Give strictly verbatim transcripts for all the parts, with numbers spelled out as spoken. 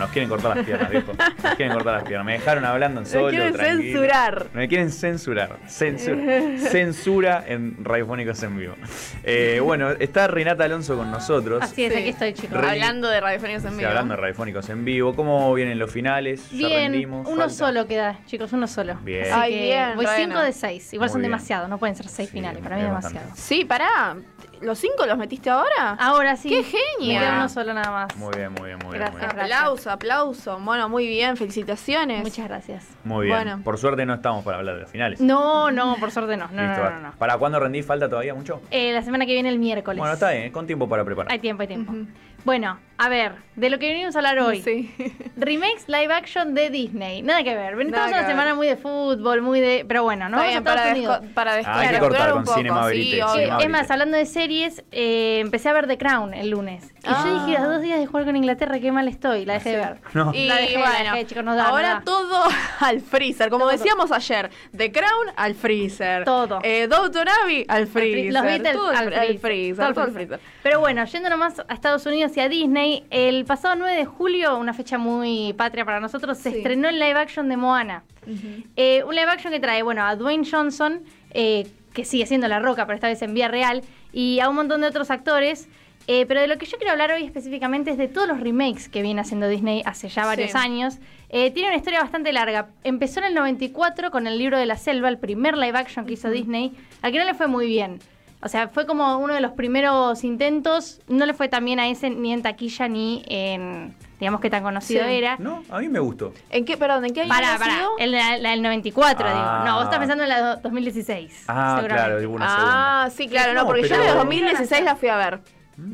nos quieren cortar las piernas, viejo. Nos quieren cortar las piernas. Me dejaron hablando en solo, Me quieren tranquilo. censurar. Me quieren censurar. Censura, censura en Radiofónicos en Vivo. Eh, bueno, está Renata Alonso con nosotros. Así es, Sí. aquí estoy, chicos. Re- Hablando de radiofónicos en Sí, vivo. hablando de Radiofónicos en Vivo. ¿Cómo vienen los finales? ¿Ya Bien, rendimos? uno ¿Falta? solo queda, chicos, uno solo. Bien. Así Ay, que bien, voy bueno. cinco de seis. Igual Muy son bien. demasiados, no pueden ser seis Sí, finales. Para mí es es bastante. demasiado. Sí, pará. ¿Los cinco los metiste ahora? Ahora sí. ¡Qué Me genio! queda uno solo nada más. Muy bien, muy bien, muy bien. Gracias. Muy bien. Aplauso, aplauso. Bueno, muy bien, felicitaciones. Muchas gracias. Muy bien. Bueno. Por suerte no estamos para hablar de los finales. No, no, por suerte no. No, Listo, no, no, no. ¿Para cuándo rendís? ¿Falta todavía mucho? Eh, la semana que viene el miércoles. Bueno, está bien, con tiempo para preparar. Hay tiempo, hay tiempo. Ujú. Bueno, a ver, de lo que venimos a hablar hoy. Sí. Remakes live action de Disney. Nada que ver. Venimos Nada una que semana ver. muy de fútbol, muy de. Pero bueno, no Está vamos a bien, Estados para, Unidos. desco- para Ah, hay que desconectar cortar un con poco. Cinema Verite, Sí, Cinema obvio. Es Verite. más, hablando de series, eh, empecé a ver The Crown el lunes. Y Ah. yo dije, a dos días de jugar con Inglaterra, qué mal estoy. La dejé de ver. No. Y La dejé, la bueno, dejé, chicos, no da, ahora no da. todo al freezer. Como Todo. decíamos ayer, The Crown al freezer. Todo. Eh, Downton Abbey al freezer. Los Beatles todo al freezer. freezer. Todo al todo al freezer. freezer. Pero bueno, yendo nomás a Estados Unidos y a Disney, el pasado nueve de julio, una fecha muy patria para nosotros, se Sí. estrenó el live action de Moana. Eh, un live action que trae, bueno, a Dwayne Johnson, eh, que sigue siendo La Roca, pero esta vez en vía real, y a un montón de otros actores. Eh, pero de lo que yo quiero hablar hoy específicamente es de todos los remakes que viene haciendo Disney hace ya varios Sí. años. Eh, tiene una historia bastante larga. Empezó en el noventa y cuatro con El Libro de la Selva, el primer live action que hizo Disney, al que no le fue muy bien. O sea, fue como uno de los primeros intentos. No le fue tan bien a ese ni en taquilla ni en, digamos, que tan conocido Sí. era. No, a mí me gustó. ¿En qué, perdón, en qué año Pará, ha pará. sido? El, la, la del noventa y cuatro, Ah. digo. No, vos estás pensando en la de dos mil dieciséis. Ah, seguramente. claro, digo una Ah, segunda. sí, claro, no, No, porque yo pero- en el dos mil dieciséis la fui a ver.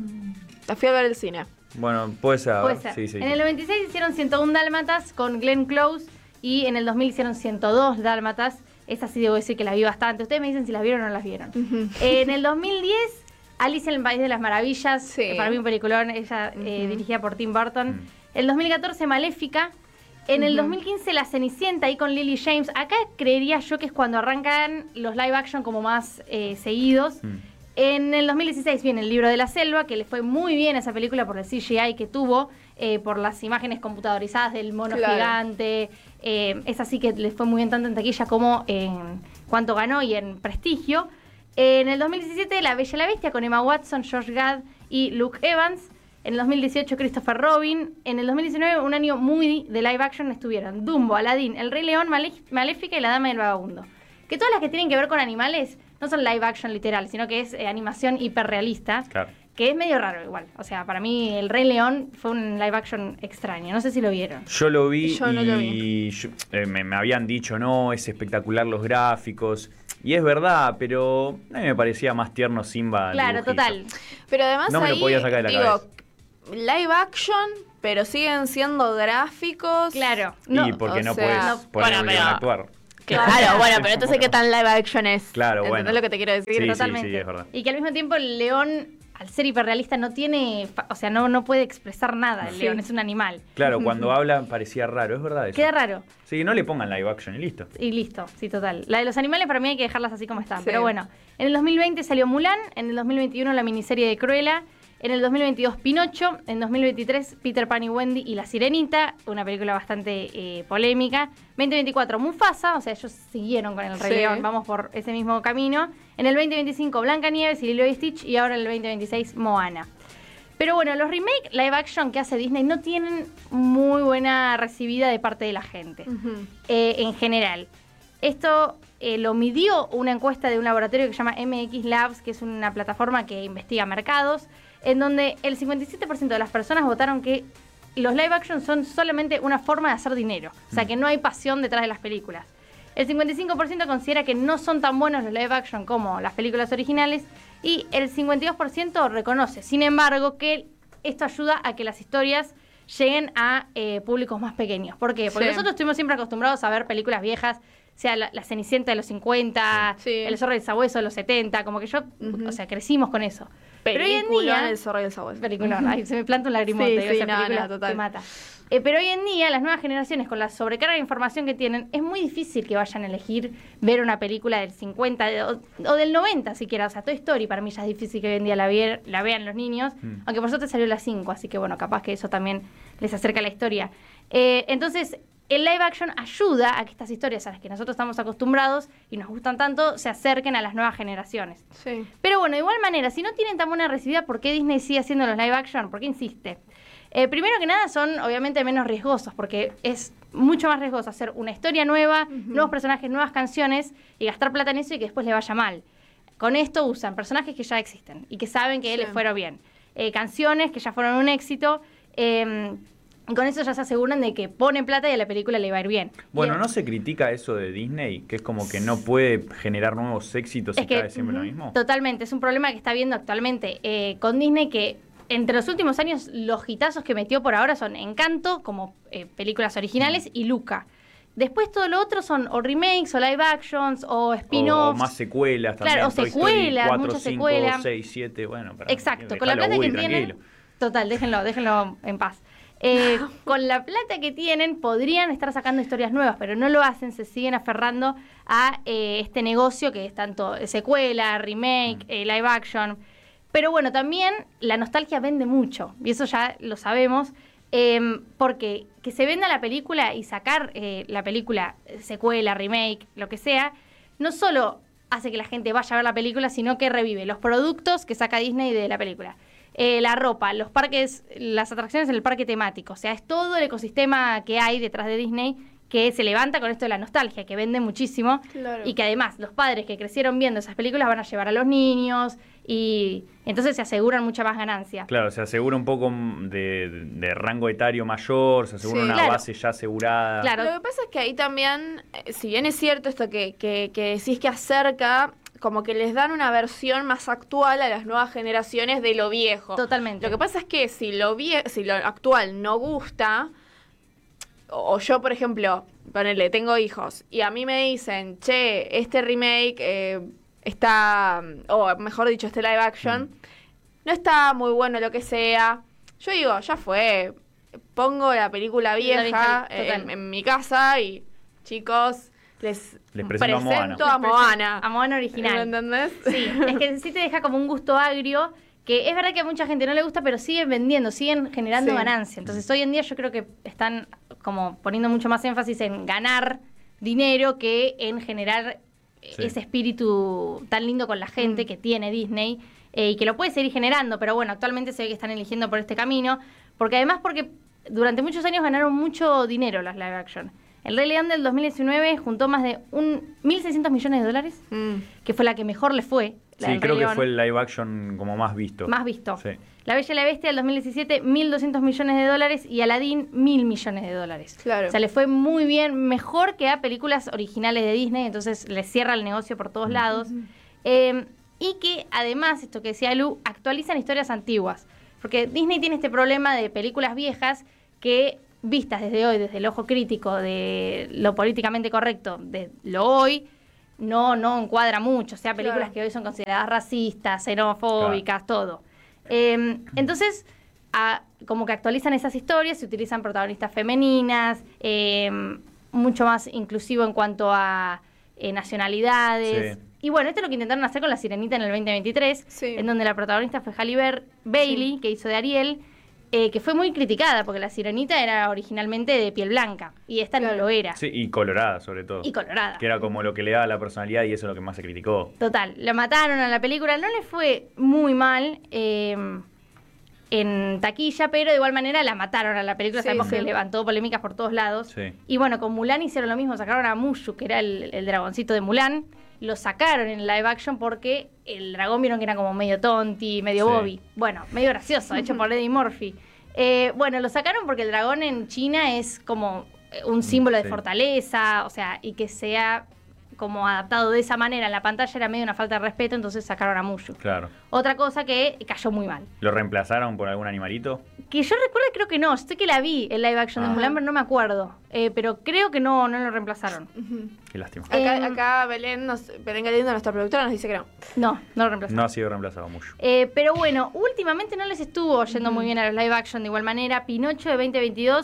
La fui a ver al cine. Bueno, puede ser. Puede ser. Sí, sí, en sí. el noventa y seis hicieron ciento uno Dálmatas con Glenn Close y en el dos mil hicieron ciento dos Dálmatas. Esa sí debo decir que la vi bastante. Ustedes me dicen si las vieron o no las vieron. Eh, en el dos mil diez, Alicia en el País de las Maravillas. Sí. eh, Para mí un peliculón, ella eh, Ujú. dirigida por Tim Burton. Mm. El dos mil catorce, Maléfica. En el Ujú. dos mil quince, La Cenicienta, ahí con Lily James. Acá creería yo que es cuando arrancan los live action como más eh, seguidos. Mm. En el dos mil dieciséis viene El Libro de la Selva, que le fue muy bien a esa película por el C G I que tuvo, eh, por las imágenes computadorizadas del mono Claro. gigante. Eh, es así que le fue muy bien tanto en taquilla como en cuánto ganó y en prestigio. En el dos mil diecisiete, La Bella y la Bestia con Emma Watson, Josh Gad y Luke Evans. En el dos mil dieciocho, Christopher Robin. En el dos mil diecinueve, un año muy de live action, estuvieron Dumbo, Aladdin, El Rey León, Malé- Maléfica y La Dama y el Vagabundo. Que todas las que tienen que ver con animales no son live action literal, sino que es eh, animación hiperrealista. Claro. Que es medio raro igual. O sea, para mí El Rey León fue un live action extraño. No sé si lo vieron. Yo lo vi Yo no y lo vi. yo- eh, me, me habían dicho, no, es espectacular los gráficos. Y es verdad, pero a mí me parecía más tierno Simba. el Claro, dibujito. total. Pero además No me lo ahí, podía sacar de la digo, cabeza. live action, pero siguen siendo gráficos. Claro. y porque o no sea, puedes no- poner bueno, a pero- actuar. Claro, bueno, pero entonces qué tan live action es. Claro, ¿Entendés bueno. lo que te quiero decir? Sí, sí, Totalmente. sí, es verdad. Y que al mismo tiempo el león, al ser hiperrealista, no tiene, fa- o sea, no, no puede expresar nada. El Sí. león es un animal. Claro, cuando habla parecía raro, es verdad eso. Queda raro. Sí, no le pongan live action y listo. Y listo, sí, total. La de los animales para mí hay que dejarlas así como están. Sí. Pero bueno, en el dos mil veinte salió Mulan, en el dos mil veintiuno la miniserie de Cruella, en el dos mil veintidós Pinocho, en dos mil veintitrés Peter Pan y Wendy y La Sirenita, una película bastante eh, polémica. veinte veinticuatro Mufasa, o sea, ellos siguieron con el Rey Sí. León, vamos por ese mismo camino. En el veinte veinticinco Blancanieves y Lilo y Stitch y ahora en el veinte veintiséis Moana. Pero bueno, los remake live action que hace Disney no tienen muy buena recibida de parte de la gente, Ujú. eh, en general. Esto eh, lo midió una encuesta de un laboratorio que se llama M X Labs, que es una plataforma que investiga mercados, en donde el cincuenta y siete por ciento de las personas votaron que los live action son solamente una forma de hacer dinero, o sea, que no hay pasión detrás de las películas. El cincuenta y cinco por ciento considera que no son tan buenos los live action como las películas originales y el cincuenta y dos por ciento reconoce, sin embargo, que esto ayuda a que las historias lleguen a eh, públicos más pequeños. ¿Por qué? Porque Sí. nosotros estuvimos siempre acostumbrados a ver películas viejas, sea la, la Cenicienta de los cincuenta, Sí. El Zorro y el Sabueso de los setenta, como que yo, Ujú. o sea, crecimos con eso. Pero hoy en Peliculón, día... El zorro y el sabueso. Peliculón, ay, se me planta un lagrimote, Sí, digo, sí, esa no, película no, total. te mata. Eh, pero hoy en día, las nuevas generaciones, con la sobrecarga de información que tienen, es muy difícil que vayan a elegir ver una película del cincuenta de- o, o del noventa siquiera. O sea, Toy Story para mí ya es difícil que hoy en día la, vier- la vean los niños, Mm. aunque por suerte salió a las cinco, así que bueno, capaz que eso también les acerca a la historia. Eh, entonces, el live action ayuda a que estas historias a las que nosotros estamos acostumbrados y nos gustan tanto, se acerquen a las nuevas generaciones. Sí. Pero bueno, de igual manera, si no tienen tan buena recibida, ¿por qué Disney sigue haciendo los live action? ¿Por qué insiste? Eh, primero que nada, son obviamente menos riesgosos, porque es mucho más riesgoso hacer una historia nueva, Ujú. nuevos personajes, nuevas canciones, y gastar plata en eso y que después le vaya mal. Con esto usan personajes que ya existen y que saben que Sí. les fueron bien. Eh, canciones que ya fueron un éxito. eh, y con eso ya se aseguran de que ponen plata y a la película le va a ir bien. Bueno, Y- ¿no se critica eso de Disney? Que es como que no puede generar nuevos éxitos y Es que- cada vez siempre lo ujú, mismo. Totalmente, es un problema que está viendo actualmente eh, con Disney, que entre los últimos años los hitazos que metió por ahora son Encanto, como eh, películas originales, y Luca. Después todo lo otro son o remakes, o live actions, o O, o spin-offs. más secuelas también. Claro, o Toy Story secuelas, cuatro, muchas cinco, secuelas. seis, siete, bueno. pará, Exacto, con la dejalo plata que Woody, tienen. tranquilo. Total, déjenlo, déjenlo en paz. Eh, con la plata que tienen podrían estar sacando historias nuevas, pero no lo hacen, se siguen aferrando a eh, este negocio que es tanto secuela, remake, Mm. eh, live action. Pero bueno, también la nostalgia vende mucho, y eso ya lo sabemos, eh, porque que se venda la película y sacar eh, la película eh, secuela, remake, lo que sea, no solo hace que la gente vaya a ver la película, sino que revive los productos que saca Disney de la película. Eh, la ropa, los parques, las atracciones en el parque temático. O sea, es todo el ecosistema que hay detrás de Disney que se levanta con esto de la nostalgia, que vende muchísimo. Claro. Y que además los padres que crecieron viendo esas películas van a llevar a los niños y entonces se aseguran mucha más ganancia. Claro, se asegura un poco de, de rango etario mayor, se asegura Sí. una Claro. base ya asegurada. Claro. Lo que pasa es que ahí también, eh, si bien es cierto esto que, que, que decís que acerca, como que les dan una versión más actual a las nuevas generaciones de lo viejo. Totalmente. Lo que pasa es que si lo vie si lo actual no gusta, o, o yo, por ejemplo, ponele, tengo hijos, y a mí me dicen, che, este remake eh, está, o mejor dicho, este live action, no está muy bueno, lo que sea. Yo digo, ya fue, pongo la película vieja vieja, eh, total. en, en mi casa y, chicos, les, Les presento a Moana. presento a Moana. A Moana ¿Me original. entendés? Sí, es que sí te deja como un gusto agrio, que es verdad que a mucha gente no le gusta, pero siguen vendiendo, siguen generando Sí. ganancia. Entonces hoy en día yo creo que están como poniendo mucho más énfasis en ganar dinero que en generar eh, Sí. ese espíritu tan lindo con la gente Mm. que tiene Disney eh, y que lo puede seguir generando, pero bueno, actualmente se ve que están eligiendo por este camino, porque además porque durante muchos años ganaron mucho dinero las live action. El Rey León del dos mil diecinueve juntó más de un mil seiscientos millones de dólares, Mm. que fue la que mejor le fue. La Sí, del creo Rey que León, fue el live action como más visto. más visto. Sí. La Bella y la Bestia del dos mil diecisiete, mil doscientos millones de dólares, y Aladdin, mil millones de dólares. Claro. O sea, le fue muy bien, mejor que a películas originales de Disney, entonces le cierra el negocio por todos lados. Eh, y que además, esto que decía Lu, actualizan historias antiguas. Porque Disney tiene este problema de películas viejas que, vistas desde hoy, desde el ojo crítico de lo políticamente correcto, de lo hoy, no, no encuadra mucho. O sea, películas Claro. que hoy son consideradas racistas, xenofóbicas, todo. Eh, entonces, a- como que actualizan esas historias, se utilizan protagonistas femeninas, eh, mucho más inclusivo en cuanto a eh, nacionalidades. Sí. Y bueno, esto es lo que intentaron hacer con La Sirenita en el veinte veintitrés, Sí. en donde la protagonista fue Halle Ber- Bailey, Sí. que hizo de Ariel, eh, que fue muy criticada, porque La Sirenita era originalmente de piel blanca, y esta no Claro. lo era. Sí, y colorada sobre todo. Y colorada. Que era como lo que le daba la personalidad y eso es lo que más se criticó. Total, la mataron a la película, no le fue muy mal eh, en taquilla, pero de igual manera la mataron a la película, Sí, sabemos sí. que levantó polémicas por todos lados. Sí. Y bueno, con Mulan hicieron lo mismo, sacaron a Mushu, que era el, el dragoncito de Mulan, lo sacaron en live action porque el dragón vieron que era como medio tonti, medio Sí. Bobby. Bueno, medio gracioso, hecho por Eddie Murphy. Eh, bueno, lo sacaron porque el dragón en China es como eh, un símbolo de sí. fortaleza, o sea, y que sea como adaptado de esa manera en la pantalla era medio una falta de respeto, entonces sacaron a Mushu. Claro. Otra cosa que cayó muy mal. ¿Lo reemplazaron por algún animalito? Que yo recuerdo, creo que no, sé que la vi el live action de Ah. Mulan, pero no me acuerdo. Eh, pero creo que no, no lo reemplazaron. Ujú. Qué lástima. Acá, Em, acá Belén, nos, Belén Galindo, nuestra productora, nos dice que no. No, no lo reemplazaron. No ha sido reemplazado mucho. Eh, pero bueno, últimamente no les estuvo yendo muy bien a los live action de igual manera. Pinocho de veinte veintidós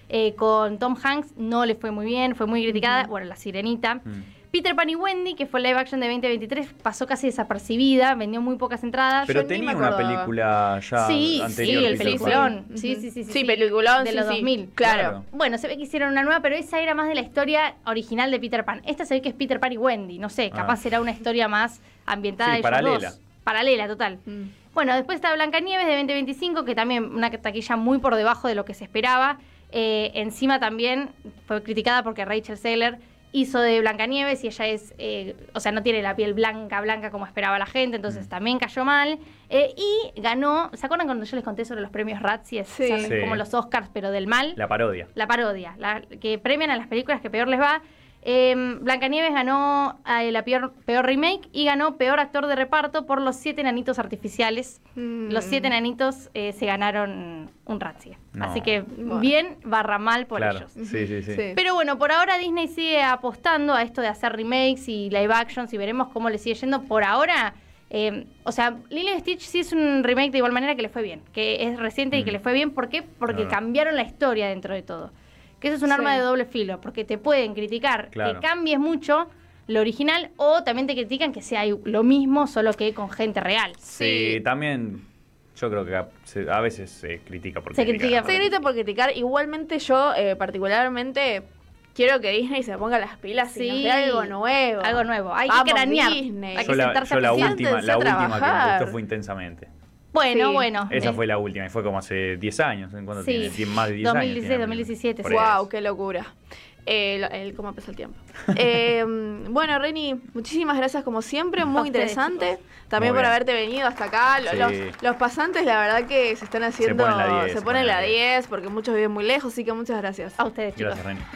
Eh, con Tom Hanks no le fue muy bien, fue muy criticada. Uh-huh. Bueno, La Sirenita. Mm. Peter Pan y Wendy, que fue live action de veinte veintitrés, pasó casi desapercibida, vendió muy pocas entradas. Pero Yo ni tenía me una acordaba. película ya Sí, anterior. sí, el Peter Pan. peliculón. Pan. Sí, sí, sí, sí. Sí, peliculón, de sí, los sí. dos mil. Claro. Claro. Bueno, se ve que hicieron una nueva, pero esa era más de la historia original de Peter Pan. Esta se ve que es Peter Pan y Wendy, no sé, Ah. capaz será una historia más ambientada Sí, de ellos paralela. dos. Paralela, total. Mm. Bueno, después está Blancanieves de veinte veinticinco, que también una taquilla muy por debajo de lo que se esperaba. Eh, encima también fue criticada porque Rachel Zegler hizo de Blancanieves y ella es, eh, o sea, no tiene la piel blanca, blanca como esperaba la gente, entonces Mm. también cayó mal. Eh, y ganó, ¿se acuerdan cuando yo les conté sobre los premios Razzies? Sí. Son Sí. como los Oscars, pero del mal. La parodia. La parodia, la, que premian a las películas que peor les va. Eh, Blancanieves ganó eh, la peor, peor remake y ganó peor actor de reparto por Los Siete Enanitos Artificiales. Mm. Los Siete Enanitos eh, se ganaron un Razzie. No. Así que Bueno. bien barra mal por Claro. ellos. Sí, sí, sí. Sí. Pero bueno, por ahora Disney sigue apostando a esto de hacer remakes y live actions y veremos cómo le sigue yendo. Por ahora, eh, o sea, Lilo y Stitch sí es un remake de igual manera que le fue bien, que es reciente y que Mm. le fue bien. ¿Por qué? Porque No, no. cambiaron la historia dentro de todo. Que eso es un Sí. arma de doble filo, porque te pueden criticar Claro. que cambies mucho lo original o también te critican que sea lo mismo, solo que con gente real. Sí, Sí. también yo creo que a, se- a veces se critica por Se criticar. critica Se grita por criticar. Igualmente yo, eh, particularmente, quiero que Disney se ponga las pilas y Sí. nos dé algo nuevo. Algo nuevo. Hay Vamos, que cranear. Disney. Hay Yo que la, sentarse yo a la pensar. última, Siéntense la a última que me trabajar. gustó fue Intensamente. Bueno, Sí. bueno. Esa eh, fue la última, y fue como hace diez años. ¿En cuánto Sí. tiene? Tien- Más de diez dos mil años. dieciséis, tiene. dos mil diecisiete, Por sí. eso. Wow, qué locura. Eh, lo- el cómo pasa el tiempo. Eh, bueno, Reni, muchísimas gracias como siempre, muy A ustedes, interesante. También Muy por bien. haberte venido hasta acá. Lo- Sí. Los, los pasantes, la verdad que se están haciendo, ponen la diez, se ponen la diez porque muchos viven muy lejos, así que muchas gracias. A ustedes, chicos. Gracias, Reni.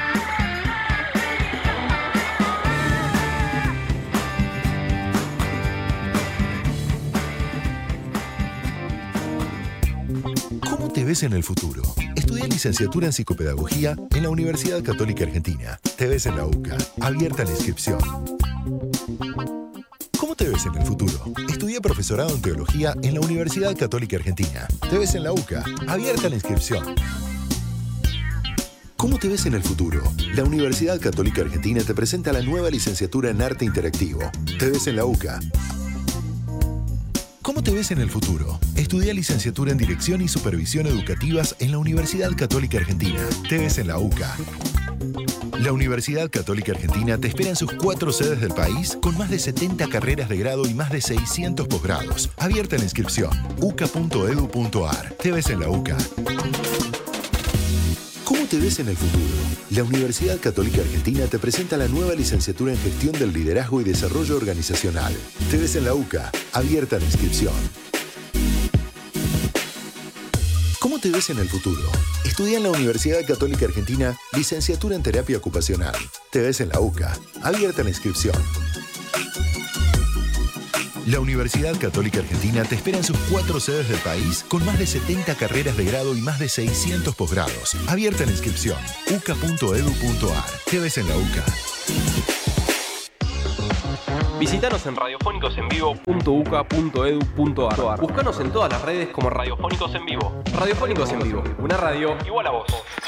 ¿Cómo te ves en el futuro? Estudia licenciatura en psicopedagogía en la Universidad Católica Argentina. Te ves en la U C A. Abierta la inscripción. ¿Cómo te ves en el futuro? Estudia profesorado en teología en la Universidad Católica Argentina. Te ves en la U C A. Abierta la inscripción. ¿Cómo te ves en el futuro? La Universidad Católica Argentina te presenta la nueva licenciatura en arte interactivo. Te ves en la U C A. ¿Cómo te ves en el futuro? Estudia licenciatura en Dirección y Supervisión Educativas en la Universidad Católica Argentina. Te ves en la U C A. La Universidad Católica Argentina te espera en sus cuatro sedes del país con más de setenta carreras de grado y más de seiscientos posgrados. Abierta la inscripción. u c a punto e d u punto a r. Te ves en la U C A. ¿Cómo te ves en el futuro? La Universidad Católica Argentina te presenta la nueva licenciatura en Gestión del Liderazgo y Desarrollo Organizacional. Te ves en la U C A. Abierta la inscripción. ¿Cómo te ves en el futuro? Estudia en la Universidad Católica Argentina licenciatura en Terapia Ocupacional. Te ves en la U C A. Abierta la inscripción. La Universidad Católica Argentina te espera en sus cuatro sedes del país con más de setenta carreras de grado y más de seiscientos posgrados. Abierta la inscripción. u c a punto e d u punto a r. Te ves en la U C A. Visítanos en radiofónicos en vivo punto u c a punto e d u punto a r. Búscanos en todas las redes como Radiofónicos en Vivo. Radiofónicos en Vivo, una radio igual a vos.